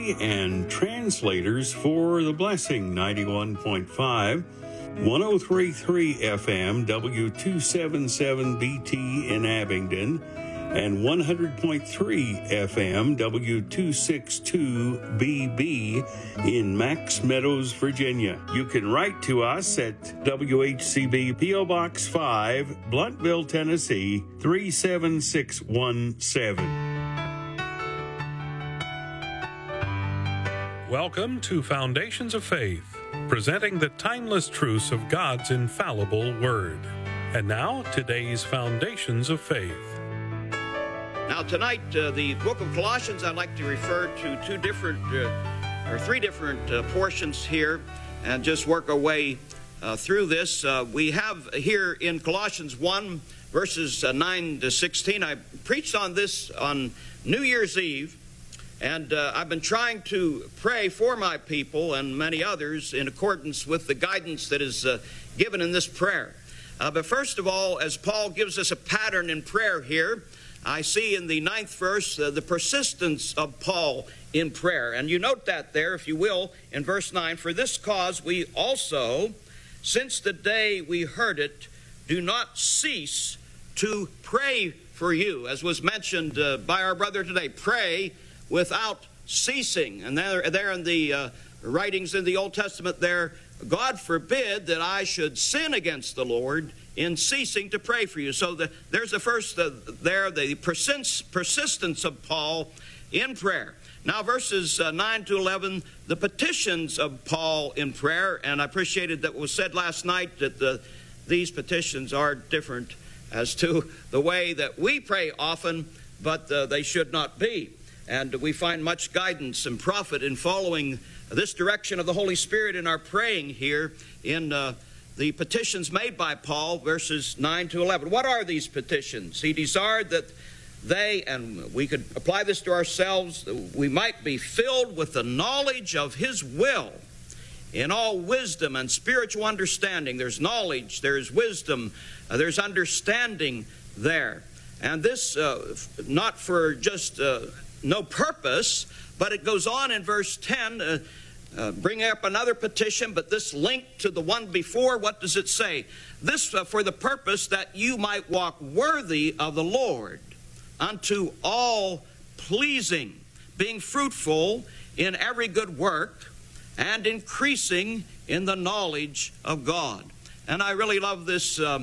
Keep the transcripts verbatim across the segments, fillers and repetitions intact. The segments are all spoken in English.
T and translators for The Blessing ninety-one point five, one oh three point three F M W two seventy-seven B T in Abingdon, and one hundred point three F M W two sixty-two B B in Max Meadows, Virginia. You can write to us at W H C B P O Box five, Blunteville, Tennessee three seven six one seven. Welcome to Foundations of Faith, presenting the timeless truths of God's infallible Word. And now, today's Foundations of Faith. Now tonight, uh, the book of Colossians, I'd like to refer to two different, uh, or three different uh, portions here, and just work our way uh, through this. Uh, we have here in Colossians one, verses uh, nine to sixteen. I preached on this on New Year's Eve, and uh, I've been trying to pray for my people and many others in accordance with the guidance that is uh, given in this prayer. Uh, but first of all, as Paul gives us a pattern in prayer here, I see in the ninth verse uh, the persistence of Paul in prayer. And you note that there, if you will, in verse nine. For this cause we also, since the day we heard it, do not cease to pray for you. As was mentioned uh, by our brother today, pray without ceasing. And there, there in the uh, writings in the Old Testament there, God forbid that I should sin against the Lord in ceasing to pray for you. So the, there's the first uh, there, the persist, persistence of Paul in prayer. Now verses uh, nine to eleven, the petitions of Paul in prayer. And I appreciated that was said last night that the, these petitions are different as to the way that we pray often, but uh, they should not be. And we find much guidance and profit in following this direction of the Holy Spirit in our praying here in uh, the petitions made by Paul, verses nine to eleven. What are these petitions? He desired that they, and we could apply this to ourselves, we might be filled with the knowledge of His will in all wisdom and spiritual understanding. There's knowledge, there's wisdom, uh, there's understanding there. And this uh, not for just uh, no purpose, but it goes on in verse ten, uh, uh, bring up another petition, but this linked to the one before. What does it say? This uh, for the purpose that you might walk worthy of the Lord, unto all pleasing, being fruitful in every good work, and increasing in the knowledge of God. And I really love this, um,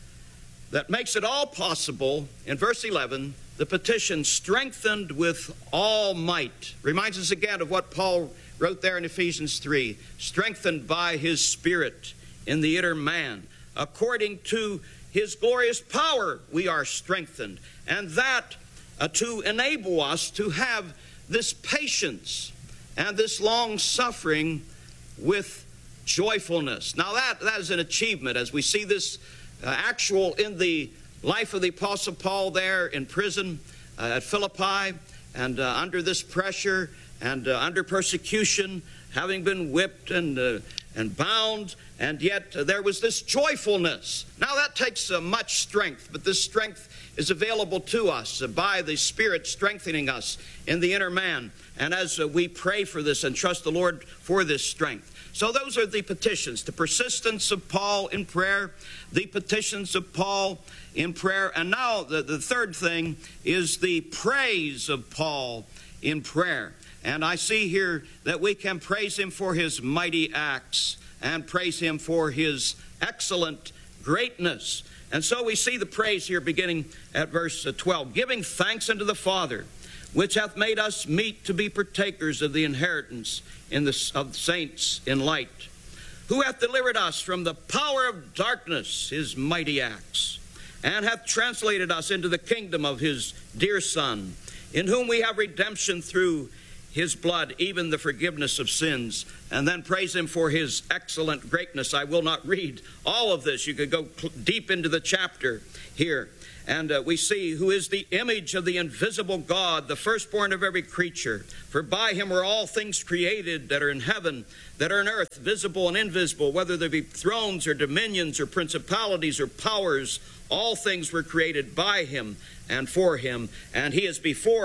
that makes it all possible in verse eleven, the petition strengthened with all might. Reminds us again of what Paul wrote there in Ephesians three. Strengthened by His Spirit in the inner man. According to His glorious power we are strengthened. And that uh, to enable us to have this patience and this long suffering with joyfulness. Now that, that is an achievement as we see this uh, actual in the life of the Apostle Paul there in prison uh, at Philippi, and uh, under this pressure and uh, under persecution, having been whipped and uh, and bound, and yet uh, there was this joyfulness. Now that takes uh, much strength, but this strength is available to us uh, by the Spirit strengthening us in the inner man. And as uh, we pray for this and trust the Lord for this strength. So those are the petitions, the persistence of Paul in prayer, the petitions of Paul in prayer. And now the, the third thing is the praise of Paul in prayer. And I see here that we can praise him for his mighty acts and praise him for his excellent greatness. And so we see the praise here beginning at verse twelve. Giving thanks unto the Father, which hath made us meet to be partakers of the inheritance in the, of saints in light, who hath delivered us from the power of darkness, His mighty acts, and hath translated us into the kingdom of His dear Son, in whom we have redemption through His blood, even the forgiveness of sins. And then praise Him for His excellent greatness. I will not read all of this. You could go deep into the chapter here. And uh, we see who is the image of the invisible God, the firstborn of every creature. For by Him were all things created that are in heaven, that are in earth, visible and invisible, whether there be thrones or dominions or principalities or powers. All things were created by Him and for Him. And He is before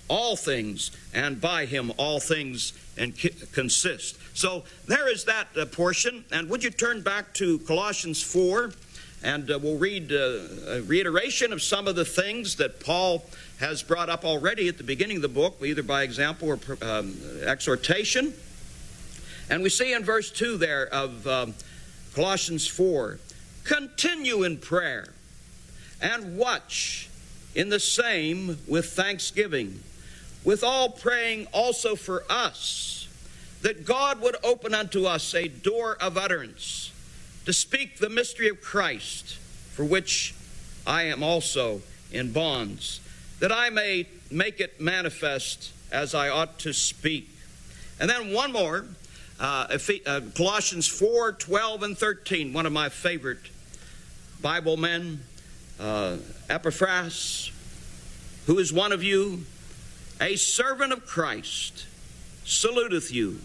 all things, and by him all things and consist. So there is that uh, portion. And would you turn back to Colossians four, and uh, we'll read uh, a reiteration of some of the things that Paul has brought up already at the beginning of the book, either by example or um, exhortation. And we see in verse two there of um, Colossians four, continue in prayer and watch in the same with thanksgiving, with all praying also for us, that God would open unto us a door of utterance, to speak the mystery of Christ, for which I am also in bonds, that I may make it manifest as I ought to speak. And then one more, uh, Colossians four, twelve, and thirteen, one of my favorite Bible men, uh, Epaphras, who is one of you, a servant of Christ, saluteth you,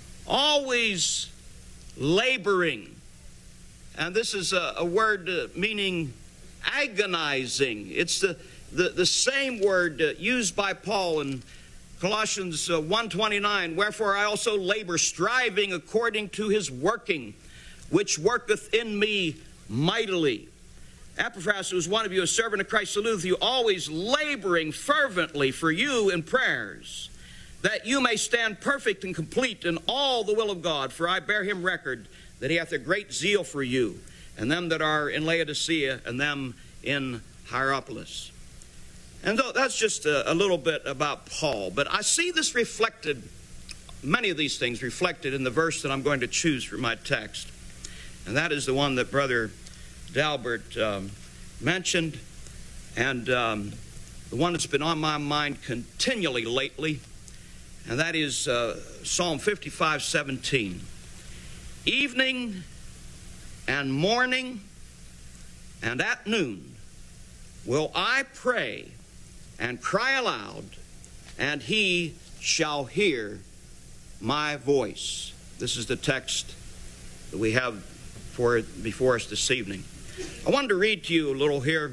always laboring. And this is a, a word uh, meaning agonizing. It's the, the, the same word uh, used by Paul in Colossians uh, one twenty-nine, wherefore I also labor, striving according to his working, which worketh in me mightily. Epaphras, who is one of you, a servant of Christ, saluteth you, always laboring fervently for you in prayers, that you may stand perfect and complete in all the will of God. For I bear him record that he hath a great zeal for you, and them that are in Laodicea, and them in Hierapolis. And so that's just a, a little bit about Paul. But I see this reflected, many of these things reflected in the verse that I'm going to choose for my text. And that is the one that Brother Dalbert um, mentioned, and um, the one that's been on my mind continually lately, and that is uh, Psalm fifty-five seventeen. Evening and morning and at noon will I pray and cry aloud, and he shall hear my voice. This is the text that we have for before us this evening. I wanted to read to you a little here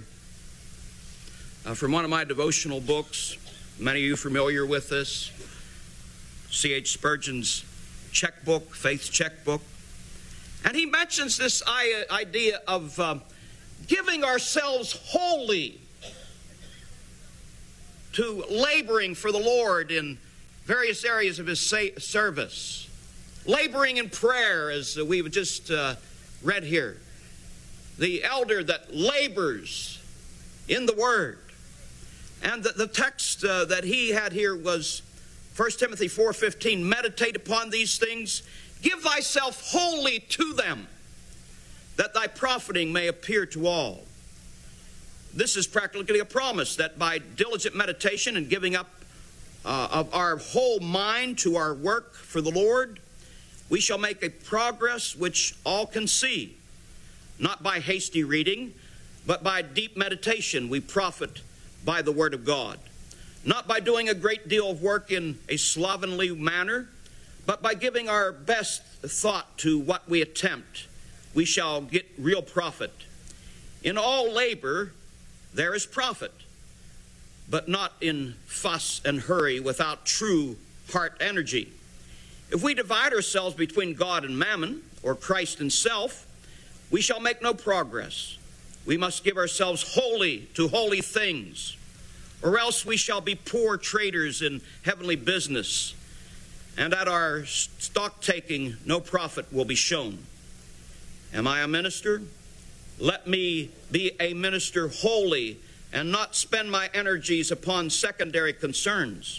uh, from one of my devotional books. Many of you are familiar with this. C H Spurgeon's checkbook, Faith's checkbook. And he mentions this idea of uh, giving ourselves wholly to laboring for the Lord in various areas of his service. Laboring in prayer, as we've just uh, read here. The elder that labors in the Word. And the, the text uh, that he had here was First Timothy four fifteen. Meditate upon these things. Give thyself wholly to them, that thy profiting may appear to all. This is practically a promise that by diligent meditation and giving up uh, of our whole mind to our work for the Lord, we shall make a progress which all can see. Not by hasty reading, but by deep meditation we profit by the Word of God. Not by doing a great deal of work in a slovenly manner, but by giving our best thought to what we attempt, we shall get real profit. In all labor there is profit, but not in fuss and hurry without true heart energy. If we divide ourselves between God and mammon, or Christ and self, we shall make no progress. We must give ourselves wholly to holy things, or else we shall be poor traders in heavenly business, and at our stock taking no profit will be shown. Am I a minister? Let me be a minister wholly, and not spend my energies upon secondary concerns.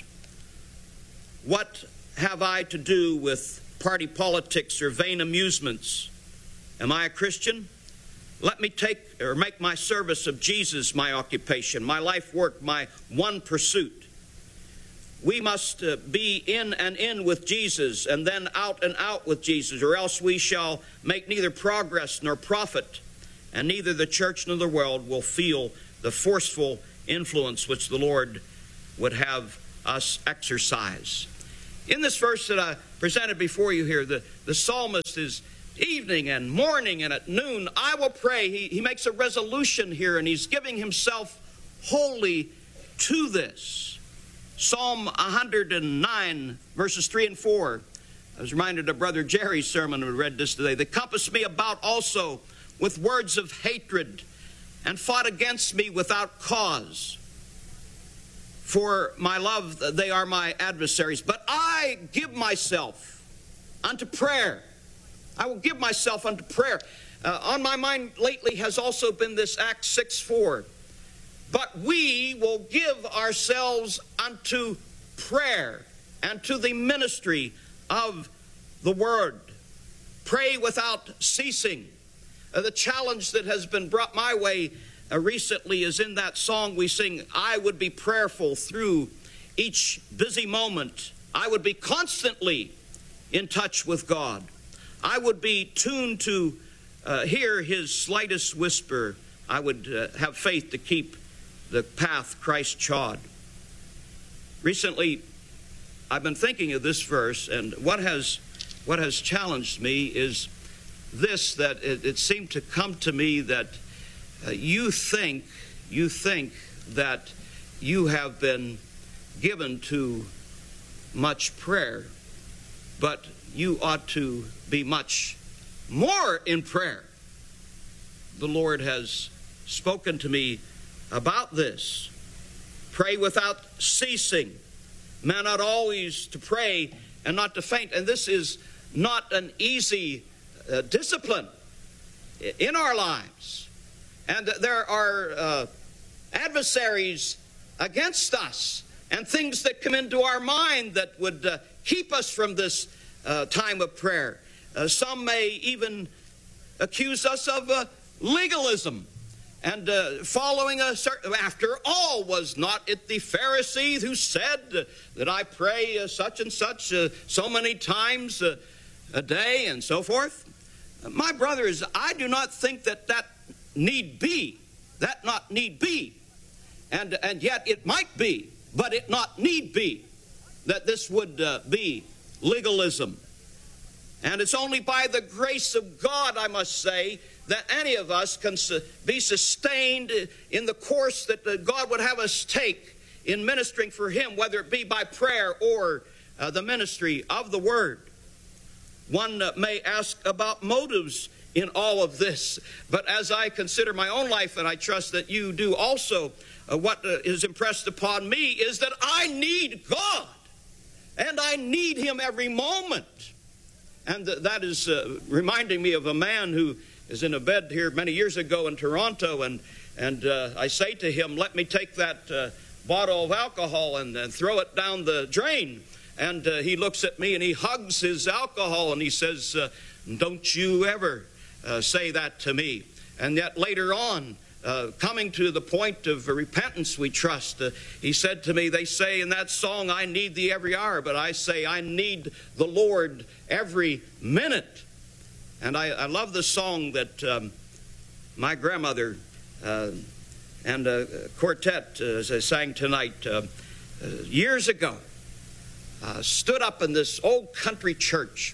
What have I to do with party politics or vain amusements? Am I a Christian? Let me take or make my service of Jesus my occupation, my life work, my one pursuit. We must uh, be in and in with Jesus, and then out and out with Jesus, or else we shall make neither progress nor profit, and neither the church nor the world will feel the forceful influence which the Lord would have us exercise. In this verse that I presented before you here, the, the psalmist is evening and morning and at noon, I will pray. He, he makes a resolution here, and he's giving himself wholly to this. Psalm one hundred nine, verses three and four. I was reminded of Brother Jerry's sermon when we read this today. They compassed me about also with words of hatred, and fought against me without cause. For my love, they are my adversaries. But I give myself unto prayer. I will give myself unto prayer. Uh, on my mind lately has also been this Acts six four. But we will give ourselves unto prayer and to the ministry of the Word. Pray without ceasing. Uh, the challenge that has been brought my way uh, recently is in that song we sing, I would be prayerful through each busy moment. I would be constantly in touch with God. I would be tuned to uh, hear His slightest whisper. I would uh, have faith to keep the path Christ trod. Recently, I've been thinking of this verse, and what has what has challenged me is this, that it, it seemed to come to me that uh, you think you think that you have been given to much prayer, but you ought to be much more in prayer. The Lord has spoken to me about this. Pray without ceasing. Man ought always to pray and not to faint. And this is not an easy uh, discipline in our lives. And there are uh, adversaries against us and things that come into our mind that would uh, keep us from this uh, time of prayer. Uh, some may even accuse us of uh, legalism. And uh, following a certain, after all, was not it the Pharisee who said uh, that I pray uh, such and such uh, so many times uh, a day and so forth? Uh, my brothers, I do not think that that need be, that not need be. And, and yet it might be, but it not need be, that this would uh, be legalism. And it's only by the grace of God, I must say, that any of us can be sustained in the course that God would have us take in ministering for Him, whether it be by prayer or uh, the ministry of the Word. One uh, may ask about motives in all of this, but as I consider my own life, and I trust that you do also, uh, what uh, is impressed upon me is that I need God, and I need Him every moment. And th- that is uh, reminding me of a man who is in a bed here many years ago in Toronto, and and uh, I say to him, let me take that uh, bottle of alcohol and, and throw it down the drain. And uh, he looks at me and he hugs his alcohol and he says, uh, don't you ever uh, say that to me. And yet later on, uh, coming to the point of repentance, we trust, uh, he said to me, they say in that song, I need thee every hour, but I say I need the Lord every minute. And I, I love the song that um, my grandmother uh, and a quartet, uh, as I sang tonight, uh, uh, years ago, uh, stood up in this old country church.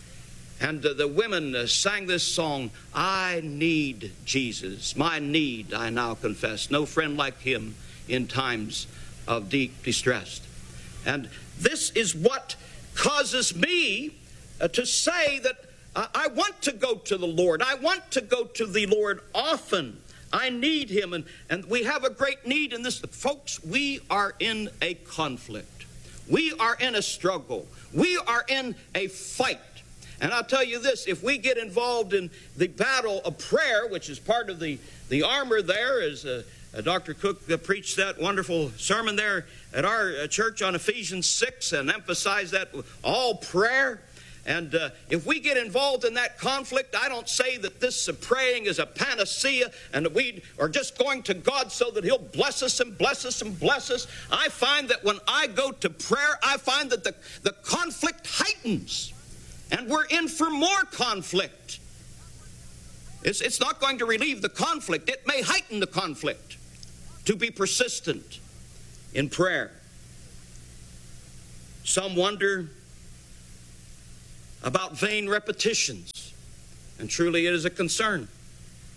And uh, the women uh, sang this song, I need Jesus. My need, I now confess. No friend like Him in times of deep distress. And this is what causes me uh, to say that I want to go to the Lord. I want to go to the Lord often. I need Him. And, and we have a great need in this. Folks, we are in a conflict. We are in a struggle. We are in a fight. And I'll tell you this, if we get involved in the battle of prayer, which is part of the, the armor there, as uh, uh, Doctor Cook uh, preached that wonderful sermon there at our uh, church on Ephesians six and emphasized that all prayer. And uh, if we get involved in that conflict, I don't say that this uh, praying is a panacea and that we are just going to God so that He'll bless us and bless us and bless us. I find that when I go to prayer, I find that the, the conflict heightens. And we're in for more conflict. It's, it's not going to relieve the conflict. It may heighten the conflict to be persistent in prayer. Some wonder about vain repetitions, and truly it is a concern.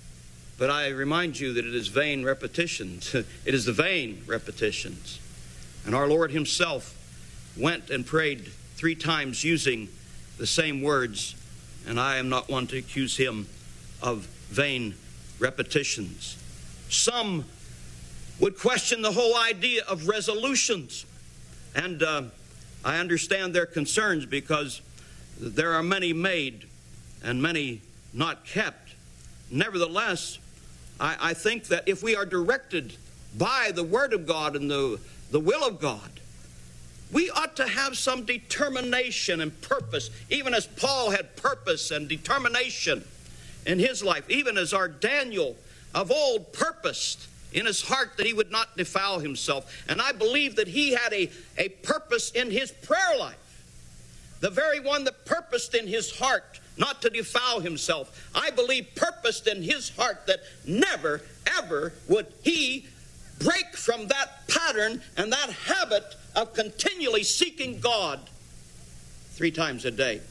But I remind you that it is vain repetitions. It is the vain repetitions And our Lord himself went and prayed three times using the same words, and I am not one to accuse him of vain repetitions. Some would question the whole idea of resolutions, and uh, I understand their concerns because there are many made and many not kept. Nevertheless, I, I think that if we are directed by the Word of God and the, the will of God, we ought to have some determination and purpose, even as Paul had purpose and determination in his life, even as our Daniel of old purposed in his heart that he would not defile himself. And I believe that he had a, a purpose in his prayer life, the very one that purposed in his heart not to defile himself. I believe purposed in his heart that never, ever would he break from that pattern and that habit of continually seeking God three times a day.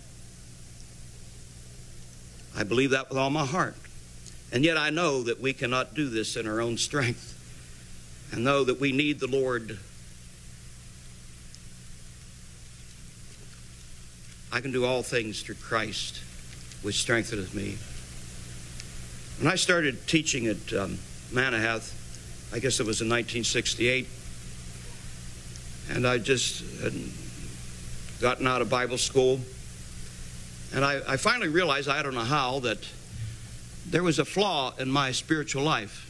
I believe that with all my heart. And yet I know that we cannot do this in our own strength, and know that we need the Lord. I can do all things through Christ, which strengtheneth me. When I started teaching at um, Manahath, I guess it was in nineteen sixty-eight, and I just had gotten out of Bible school, and I, I finally realized, I don't know how, that there was a flaw in my spiritual life.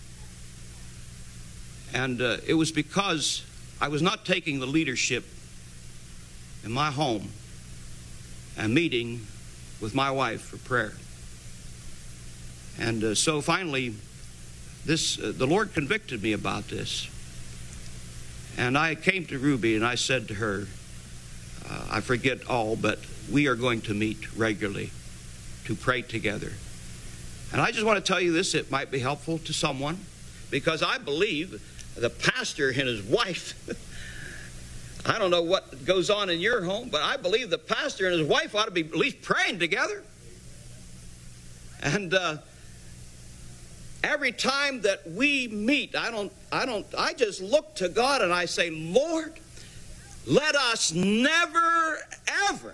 And uh, it was because I was not taking the leadership in my home and meeting with my wife for prayer. And uh, so finally, this uh, the Lord convicted me about this. And I came to Ruby and I said to her, uh, I forget all, but we are going to meet regularly to pray together. And I just want to tell you this, it might be helpful to someone, because I believe the pastor and his wife, I don't know what goes on in your home, but I believe the pastor and his wife ought to be at least praying together. And uh, every time that we meet, I don't, I don't, I just look to God and I say, Lord, let us never, ever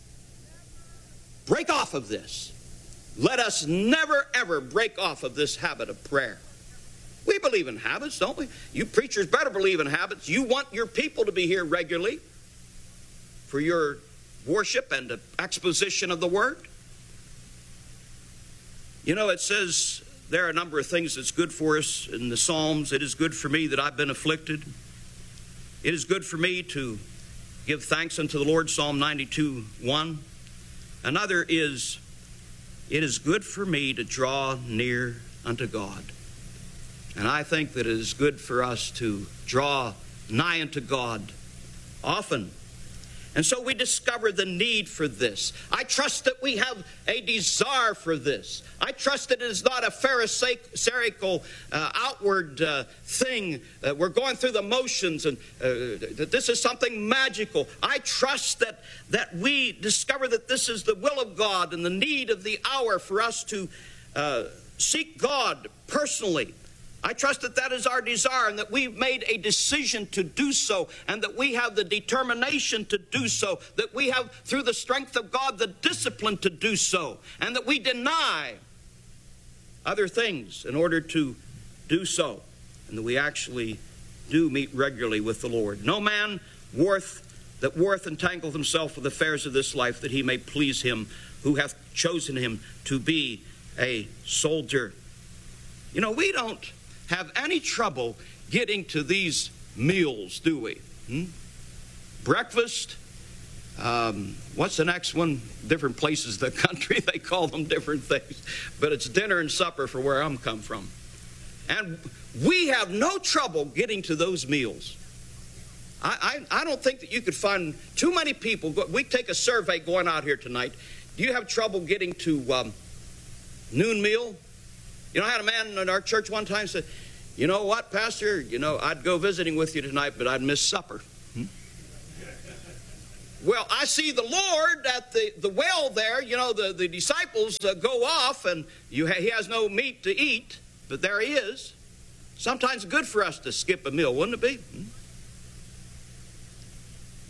break off of this. Let us never, ever break off of this habit of prayer. We believe in habits, don't we? You preachers better believe in habits. You want your people to be here regularly for your worship and the exposition of the Word. You know, it says there are a number of things that's good for us in the Psalms. It is good for me that I've been afflicted. It is good for me to give thanks unto the Lord, Psalm ninety-two, one. Another is, it is good for me to draw near unto God. And I think that it is good for us to draw nigh unto God often. And so we discover the need for this. I trust that we have a desire for this. I trust that it is not a pharisaical uh, outward uh, thing. Uh, we're going through the motions, and uh, that this is something magical. I trust that, that we discover that this is the will of God and the need of the hour for us to uh, seek God personally. I trust that that is our desire, and that we've made a decision to do so, and that we have the determination to do so, that we have, through the strength of God, the discipline to do so, and that we deny other things in order to do so, and that we actually do meet regularly with the Lord. No man worth that worth entangleth himself with affairs of this life, that he may please him who hath chosen him to be a soldier. You know, we don't have any trouble getting to these meals, do we? Hmm? Breakfast. Um, what's the next one? Different places in the country, they call them different things. But it's dinner and supper for where I'm come from. And we have no trouble getting to those meals. I, I, I don't think that you could find too many people. We take a survey going out here tonight. Do you have trouble getting to um, noon meal? You know, I had a man in our church one time said, you know what, Pastor, you know, I'd go visiting with you tonight, but I'd miss supper. Hmm? Well, I see the Lord at the, the well there. You know, the, the disciples uh, go off, and you ha- he has no meat to eat, but there he is. Sometimes it's good for us to skip a meal, wouldn't it be? Hmm?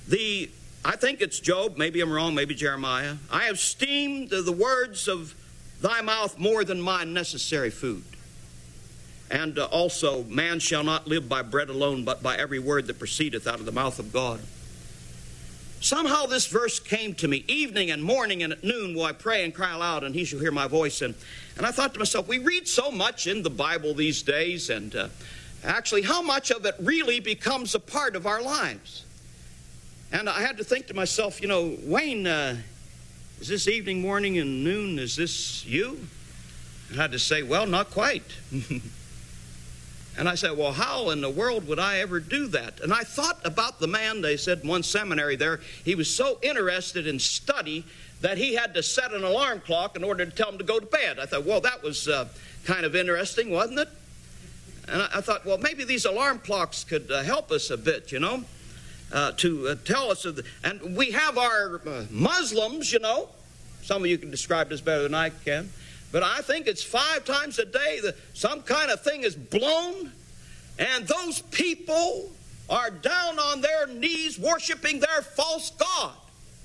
The, I think it's Job, maybe I'm wrong, maybe Jeremiah. I have esteemed the words of thy mouth more than my necessary food. And uh, also, man shall not live by bread alone, but by every word that proceedeth out of the mouth of God. Somehow this verse came to me. Evening and morning and at noon will I pray and cry aloud, and he shall hear my voice. And, and I thought to myself, we read so much in the Bible these days, and uh, actually how much of it really becomes a part of our lives? And I had to think to myself, you know, Wayne, uh, is this evening, morning, and noon, is this you? And I had to say, well, not quite. And I said, well, how in the world would I ever do that? And I thought about the man, they said in one seminary there, he was so interested in study that he had to set an alarm clock in order to tell him to go to bed. I thought, well, that was uh, kind of interesting, wasn't it? And I, I thought, well, maybe these alarm clocks could uh, help us a bit, you know, uh, to uh, tell us. Of the, and we have our uh, Muslims, you know. Some of you can describe this better than I can. But I think it's five times a day that some kind of thing is blown, and those people are down on their knees worshiping their false god.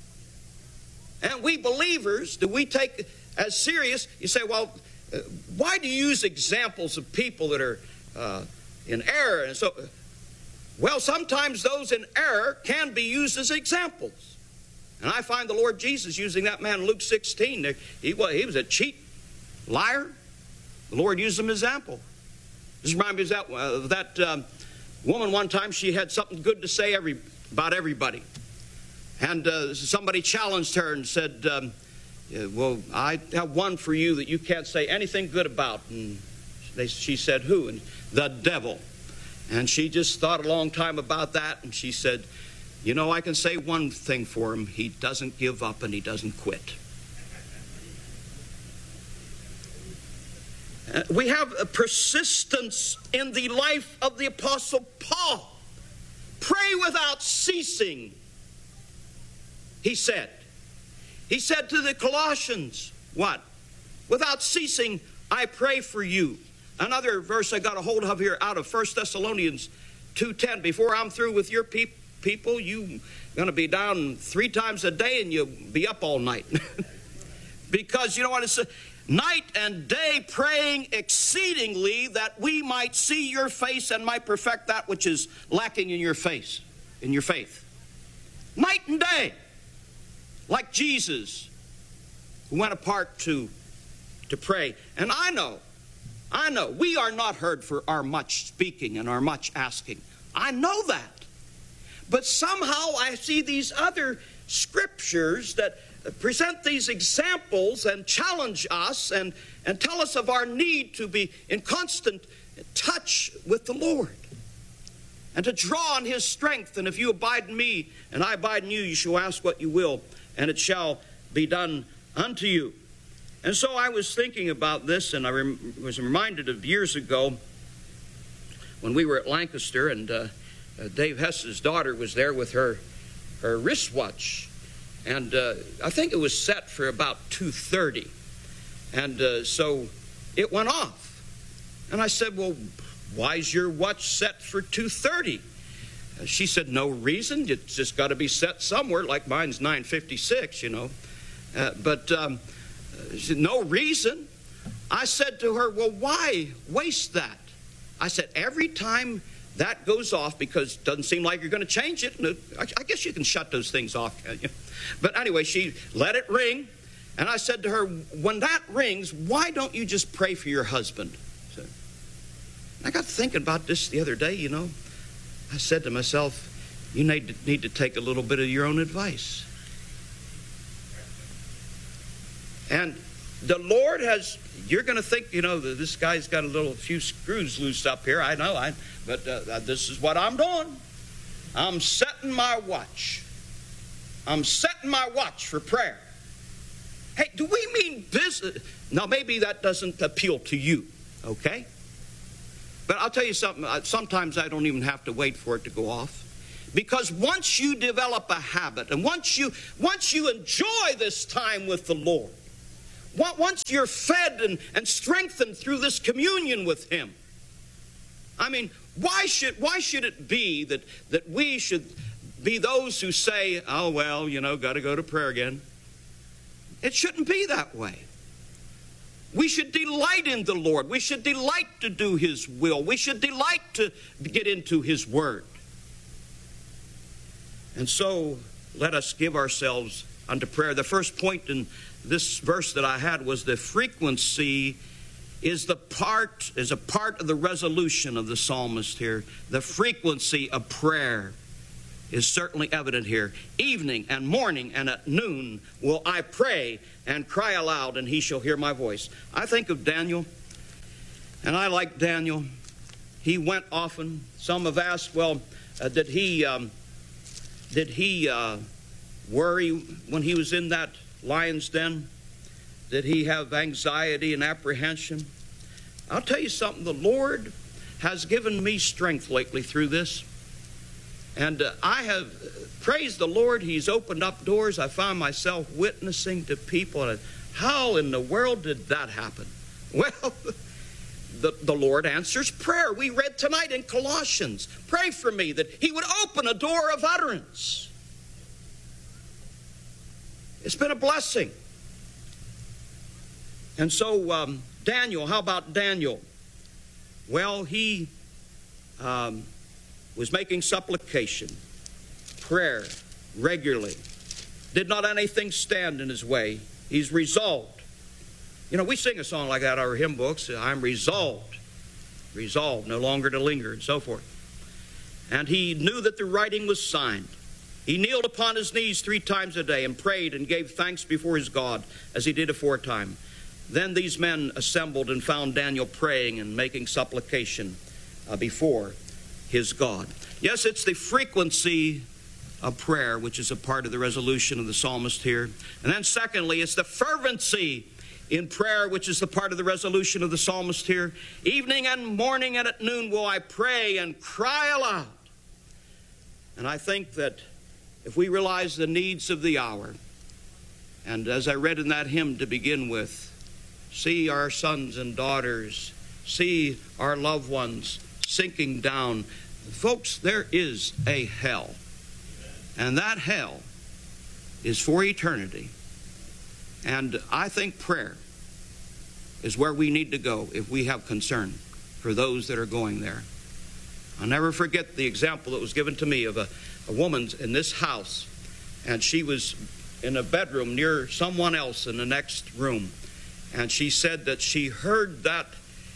And we believers, do we take as serious? You say, well, uh, why do you use examples of people that are uh, in error? And so, well, sometimes those in error can be used as examples. And I find the Lord Jesus using that man in Luke sixteen. He was, he was a cheat liar. The Lord used him as an example. This reminds me of that, uh, that um, woman one time. She had something good to say every, about everybody. And uh, somebody challenged her and said, um, well, I have one for you that you can't say anything good about. And they, she said, who? And the devil. And she just thought a long time about that. And she said, you know, I can say one thing for him. He doesn't give up and he doesn't quit. Uh, we have a persistence in the life of the Apostle Paul. Pray without ceasing, he said. He said to the Colossians, what? Without ceasing, I pray for you. Another verse I got a hold of here out of First Thessalonians two ten. Before I'm through with your pe- people, you're going to be down three times a day and you'll be up all night. Because you know what it says? Night and day praying exceedingly that we might see your face and might perfect that which is lacking in your face, in your faith. Night and day. Like Jesus, who went apart to, to pray. And I know, I know, we are not heard for our much speaking and our much asking. I know that. But somehow I see these other scriptures that present these examples and challenge us and, and tell us of our need to be in constant touch with the Lord and to draw on His strength. And if you abide in me and I abide in you, you shall ask what you will, and it shall be done unto you. And so I was thinking about this, and I rem- was reminded of years ago when we were at Lancaster, and uh, uh, Dave Hess's daughter was there with her, her wristwatch. And uh, I think it was set for about two thirty. And uh, so it went off. And I said, well, why is your watch set for two thirty? Uh, she said, no reason. It's just got to be set somewhere, like mine's nine fifty-six, you know. Uh, but um, she said, no reason. I said to her, well, why waste that? I said, every time that goes off, because it doesn't seem like you're going to change it. I guess you can shut those things off, can't you? But anyway, she let it ring. And I said to her, when that rings, why don't you just pray for your husband? So, I got thinking about this the other day, you know. I said to myself, you need to, need to take a little bit of your own advice. And the Lord has, you're going to think, you know, this guy's got a little few screws loose up here. I know, I, but uh, this is what I'm doing. I'm setting my watch. I'm setting my watch for prayer. Hey, do we mean business? Now, maybe that doesn't appeal to you, okay? But I'll tell you something. Sometimes I don't even have to wait for it to go off. Because once you develop a habit, and once you, once you enjoy this time with the Lord, once you're fed and, and strengthened through this communion with Him, I mean, why should, why should it be that, that we should be those who say, oh, well, you know, got to go to prayer again. It shouldn't be that way. We should delight in the Lord. We should delight to do His will. We should delight to get into His Word. And so let us give ourselves unto prayer. The first point in this verse that I had was the frequency is the part, is a part of the resolution of the psalmist here. The frequency of prayer is certainly evident here. Evening and morning and at noon will I pray and cry aloud, and He shall hear my voice. I think of Daniel, and I like Daniel. He went often. Some have asked, well, uh, did he um, did he uh, worry when he was in that lion's den? Did he have anxiety and apprehension? I'll tell you something. The Lord has given me strength lately through this. And uh, I have praised the Lord. He's opened up doors. I found myself witnessing to people. And how in the world did that happen? Well, the, the Lord answers prayer. We read tonight in Colossians, pray for me that He would open a door of utterance. It's been a blessing. And so um, Daniel, how about Daniel? Well, he um, was making supplication, prayer, regularly. Did not anything stand in his way. He's resolved. You know, we sing a song like that in our hymn books. I'm resolved. Resolved, no longer to linger, and so forth. And he knew that the writing was signed. He kneeled upon his knees three times a day and prayed and gave thanks before his God as he did aforetime. Then these men assembled and found Daniel praying and making supplication uh, before his God. Yes, it's the frequency of prayer, which is a part of the resolution of the psalmist here. And then secondly, it's the fervency in prayer, which is the part of the resolution of the psalmist here. Evening and morning and at noon will I pray and cry aloud. And I think that if we realize the needs of the hour, and as I read in that hymn to begin with, see our sons and daughters, see our loved ones sinking down. Folks, there is a hell. And that hell is for eternity. And I think prayer is where we need to go if we have concern for those that are going there. I'll never forget the example that was given to me of a, a woman in this house, and she was in a bedroom near someone else in the next room. And she said that she heard that,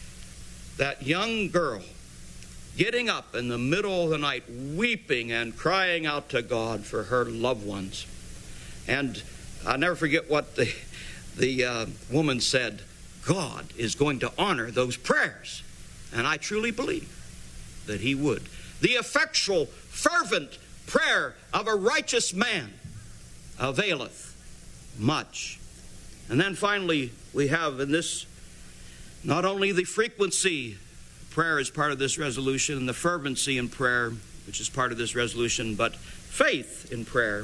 that young girl getting up in the middle of the night, weeping and crying out to God for her loved ones. And I'll never forget what the, the uh, woman said. God is going to honor those prayers. And I truly believe that He would. The effectual, fervent prayer of a righteous man availeth much. And then finally, we have in this, not only the frequency, prayer is part of this resolution, and the fervency in prayer, which is part of this resolution, but faith in prayer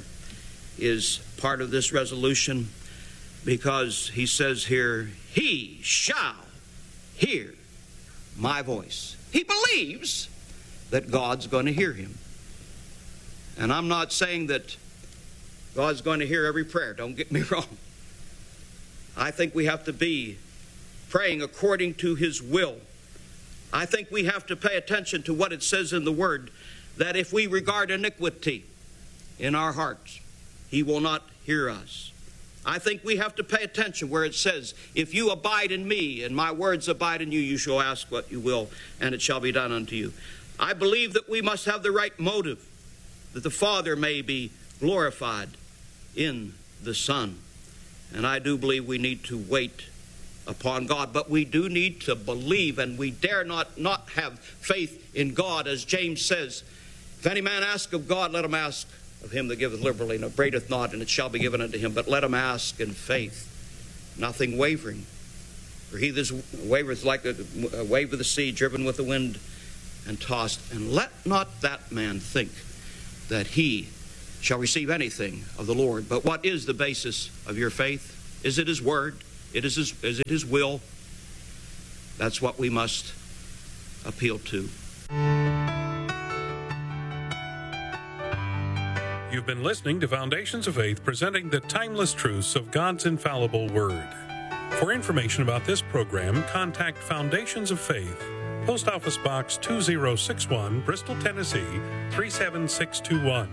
is part of this resolution, because he says here, He shall hear my voice. He believes that God's going to hear him. And I'm not saying that God's going to hear every prayer, don't get me wrong. I think we have to be praying according to His will. I think we have to pay attention to what it says in the Word, that if we regard iniquity in our hearts, He will not hear us. I think we have to pay attention where it says, if you abide in me and my words abide in you, you shall ask what you will, and it shall be done unto you. I believe that we must have the right motive, that the Father may be glorified in the Son. And I do believe we need to wait upon God, but we do need to believe, and we dare not not have faith in God, as James says, if any man ask of God, let him ask of Him that giveth liberally and upbraideth not, and it shall be given unto him. But let him ask in faith, nothing wavering. For he that wavereth like a, a wave of the sea, driven with the wind and tossed. And let not that man think that he shall receive anything of the Lord. But what is the basis of your faith? Is it His Word? It is, his, is it His will? That's what we must appeal to. You've been listening to Foundations of Faith, presenting the timeless truths of God's infallible Word. For information about this program, contact Foundations of Faith, Post Office Box two zero six one, Bristol, Tennessee three seven six two one,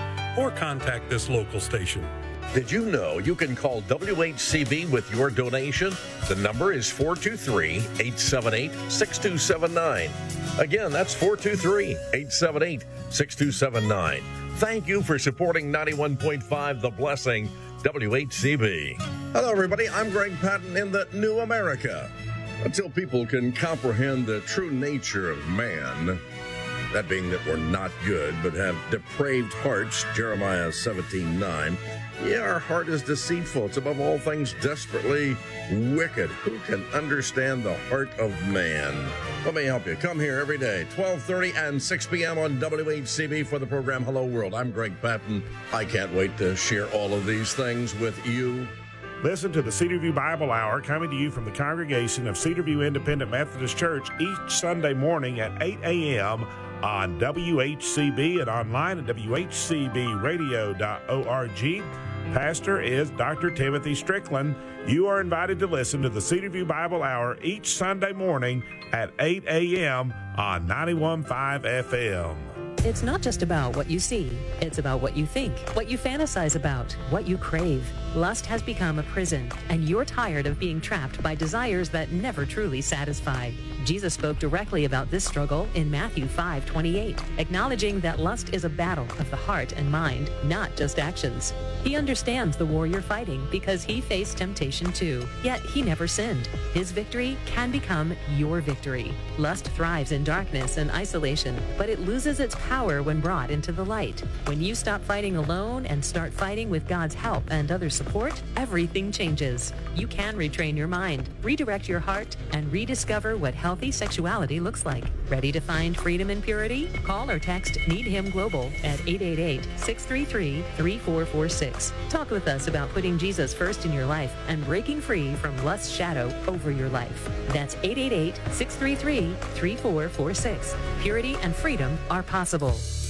or contact this local station. Did you know you can call W H C B with your donation? The number is four two three, eight seven eight, six two seven nine. Again, that's four two three, eight seven eight, six two seven nine. Thank you for supporting ninety-one point five The Blessing, W H C B. Hello, everybody. I'm Greg Patton in the New America. Until people can comprehend the true nature of man, that being that we're not good but have depraved hearts, Jeremiah seventeen nine. Yeah, our heart is deceitful. It's above all things desperately wicked. Who can understand the heart of man? Let me help you. Come here every day, twelve thirty and six p.m. on W H C B for the program Hello World. I'm Greg Patton. I can't wait to share all of these things with you. Listen to the Cedar View Bible Hour coming to you from the congregation of Cedar View Independent Methodist Church each Sunday morning at eight a.m. on W H C B and online at w h c b radio dot org. Pastor is Doctor Timothy Strickland. You are invited to listen to the Cedar View Bible Hour each Sunday morning at eight a.m. on ninety-one point five F M. It's not just about what you see. It's about what you think, what you fantasize about, what you crave. Lust has become a prison, and you're tired of being trapped by desires that never truly satisfy. Jesus spoke directly about this struggle in Matthew five twenty-eight, acknowledging that lust is a battle of the heart and mind, not just actions. He understands the war you're fighting because he faced temptation too, yet he never sinned. His victory can become your victory. Lust thrives in darkness and isolation, but it loses its power when brought into the light. When you stop fighting alone and start fighting with God's help and other support, everything changes. You can retrain your mind, redirect your heart, and rediscover what healthy sexuality looks like. Ready to find freedom and purity? Call or text Need Him Global at eight eight eight, six three three, three four four six. Talk with us about putting Jesus first in your life and breaking free from lust's shadow over your life. That's eight eight eight, six three three, three four four six. Purity and freedom are possible.